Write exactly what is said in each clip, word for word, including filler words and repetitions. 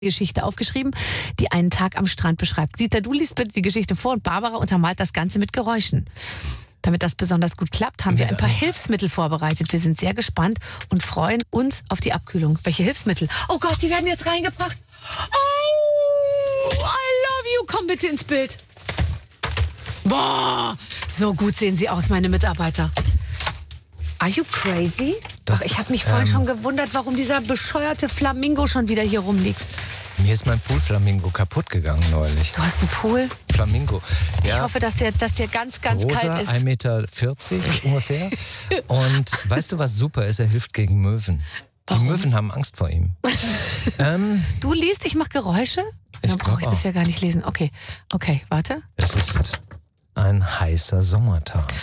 Geschichte aufgeschrieben, die einen Tag am Strand beschreibt. Dieter, du liest bitte die Geschichte vor und Barbara untermalt das Ganze mit Geräuschen. Damit das besonders gut klappt, haben wir ein paar Hilfsmittel vorbereitet. Wir sind sehr gespannt und freuen uns auf die Abkühlung. Welche Hilfsmittel? Oh Gott, die werden jetzt reingebracht. Oh, I love you. Komm bitte ins Bild. Boah, so gut sehen sie aus, meine Mitarbeiter. Are you crazy? Das Ach, ich ist, habe mich vorhin ähm, schon gewundert, warum dieser bescheuerte Flamingo schon wieder hier rumliegt. Mir ist mein Poolflamingo kaputt gegangen neulich. Du hast einen Pool? Flamingo. Ja, Ich hoffe, dass der, dass der ganz, ganz rosa, kalt ist. ein Meter vierzig ungefähr. Und weißt du, was super ist? Er hilft gegen Möwen. Warum? Die Möwen haben Angst vor ihm. ähm, Du liest, ich mache Geräusche? Ich Dann brauche ich glaub das auch. ja gar nicht lesen. Okay, okay, warte. es ist ein heißer Sommertag.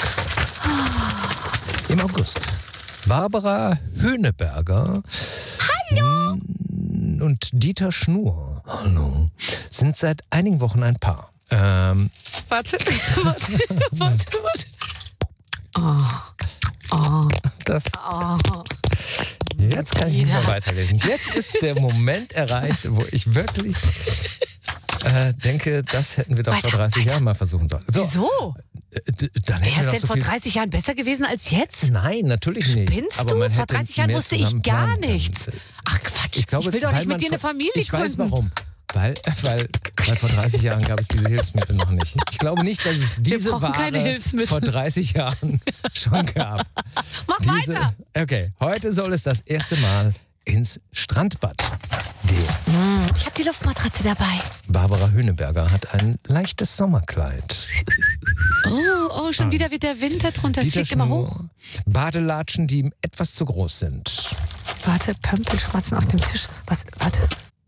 Im August. Barbara Höneberger Hallo. und Dieter Schnur Hallo. sind seit einigen Wochen ein Paar. Ähm, Warte, warte, warte, warte. Oh, oh, das, oh. jetzt kann ich nicht mehr Dieter. weiterlesen. Jetzt ist der Moment erreicht, wo ich wirklich äh, denke, das hätten wir doch Weiter, vor dreißig Jahren mal versuchen sollen. So, Wieso? äh, d- dann hätten Wäre wir es doch denn so vor viel... dreißig Jahren besser gewesen als jetzt? Nein, natürlich nicht. Spinnst Aber du? man Vor hätte dreißig Jahren mehr wusste ich zusammen gar planen können. nichts. Ach Quatsch, Ich, glaube, ich will doch weil nicht mit man dir eine vor- Familie Ich weiß gründen. warum. Weil, weil, weil vor dreißig Jahren gab es diese Hilfsmittel noch nicht. Ich glaube nicht, dass es diese brauchen Ware keine Hilfsmittel. vor dreißig Jahren schon gab. Mach Diese, weiter. Okay, heute soll es das erste Mal ins Strandbad gehen. Ich habe die Luftmatratze dabei. Barbara Höneberger hat ein leichtes Sommerkleid. Oh, oh, schon wieder wird der Wind da drunter. Es Dieter fliegt immer Schnur, hoch. Badelatschen, die ihm etwas zu groß sind. Warte, Pömpelschmatzen auf dem Tisch. Was? Warte,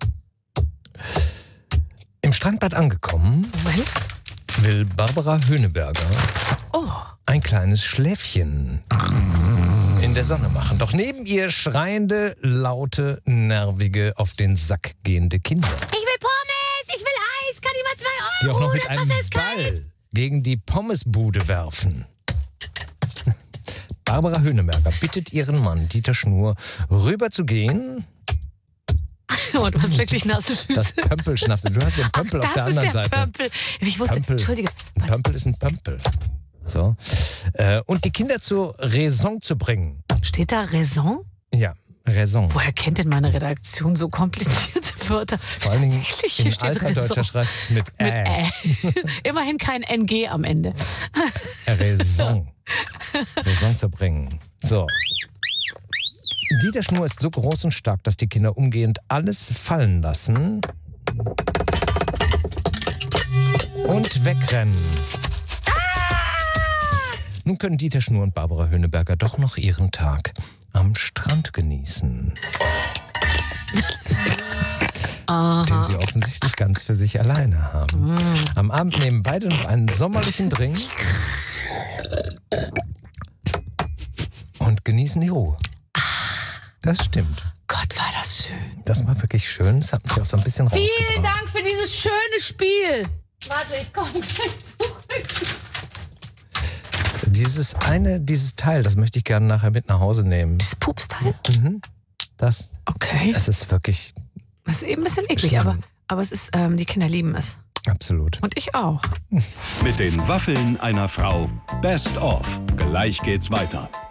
Im Strandbad angekommen, Moment. will Barbara Höneberger Oh, ein kleines Schläfchen in der Sonne machen. Doch neben ihr schreiende, laute, nervige, auf den Sack gehende Kinder, ich will Pommes, ich will Eis, kann ich mal zwei die Euro? auch noch mit das einem Wasser ist kalt. Ball gegen die Pommesbude werfen. Barbara Höneberger bittet ihren Mann Dieter Schnur, rüberzugehen. Oh, du hast wirklich nasse Füße. Das Pömpelschnapsen. Du hast den Pömpel Ach, auf der das ist anderen der Seite. Pömpel. Ich wusste, Pömpel. Entschuldige. Ein Pömpel ist ein Pömpel. So. Äh, und die Kinder zur Raison zu bringen. Steht da Raison? Ja, Raison. Woher kennt denn meine Redaktion so komplizierte Wörter? Vor allen Dingen Tatsächlich, hier in steht alter Raison. deutscher Schrift mit Mit Ä. Ä. Immerhin kein N G am Ende. Raison. Raison zu bringen. So. Dieter Schnur ist so groß und stark, dass die Kinder umgehend alles fallen lassen und wegrennen. Nun können Dieter Schnur und Barbara Höneberger doch noch ihren Tag am Strand genießen, den sie offensichtlich ganz für sich alleine haben. Am Abend nehmen beide noch einen sommerlichen Drink und genießen die Ruhe. Das stimmt. Gott, war das schön. Das war wirklich schön. Das hat mich auch so ein bisschen Vielen rausgebracht. Dank für dieses schöne Spiel. Warte, ich komme gleich zurück. Dieses eine, dieses Teil, das möchte ich gerne nachher mit nach Hause nehmen. Das Pupsteil? Mhm. Das, Okay. es ist wirklich Das ist eben ein bisschen eklig, Schlimm. aber, aber es ist, ähm, die Kinder lieben es. absolut. Und ich auch. Mit den Waffeln einer Frau. Best of. Gleich geht's weiter.